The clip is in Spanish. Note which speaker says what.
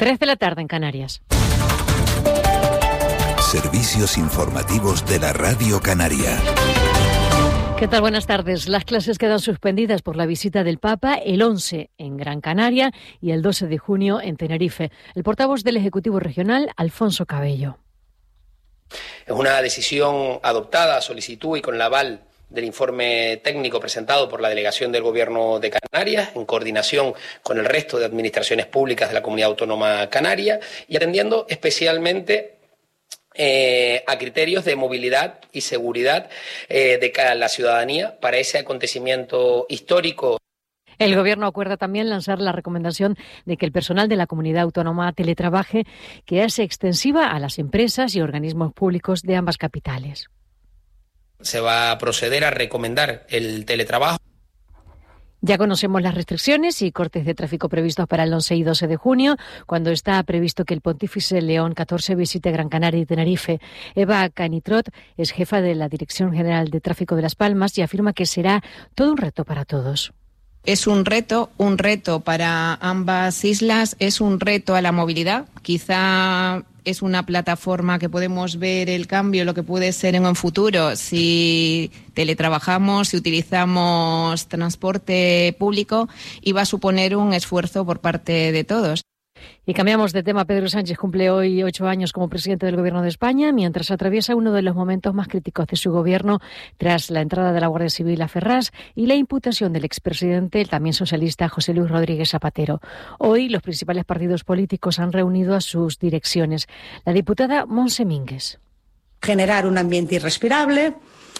Speaker 1: 3 de la tarde en Canarias.
Speaker 2: Servicios informativos de la Radio Canaria.
Speaker 1: ¿Qué tal? Buenas tardes. Las clases quedan suspendidas por la visita del Papa el 11 en Gran Canaria y el 12 de junio en Tenerife. El portavoz del Ejecutivo Regional, Alfonso Cabello.
Speaker 3: Es una decisión adoptada a solicitud y con el aval del informe técnico presentado por la Delegación del Gobierno de Canarias, en coordinación con el resto de administraciones públicas de la Comunidad Autónoma Canaria y atendiendo especialmente a criterios de movilidad y seguridad de la ciudadanía para ese acontecimiento histórico.
Speaker 1: El Gobierno acuerda también lanzar la recomendación de que el personal de la comunidad autónoma teletrabaje, que es extensiva a las empresas y organismos públicos de ambas capitales.
Speaker 3: Se va a proceder a recomendar el teletrabajo.
Speaker 1: Ya conocemos las restricciones y cortes de tráfico previstos para el 11 y 12 de junio, cuando está previsto que el Pontífice León XIV visite Gran Canaria y Tenerife. Eva Canitrot es jefa de la Dirección General de Tráfico de Las Palmas y afirma que será todo un reto para todos.
Speaker 4: Es un reto para ambas islas, es un reto a la movilidad. Quizá es una plataforma que podemos ver el cambio, lo que puede ser en un futuro, si teletrabajamos, si utilizamos transporte público, y va a suponer un esfuerzo por parte de todos.
Speaker 1: Y cambiamos de tema. Pedro Sánchez cumple hoy 8 años como presidente del Gobierno de España, mientras atraviesa uno de los momentos más críticos de su gobierno tras la entrada de la Guardia Civil a Ferraz y la imputación del expresidente, el también socialista José Luis Rodríguez Zapatero. Hoy los principales partidos políticos han reunido a sus direcciones. La diputada Montse Mínguez.
Speaker 5: Generar un ambiente irrespirable,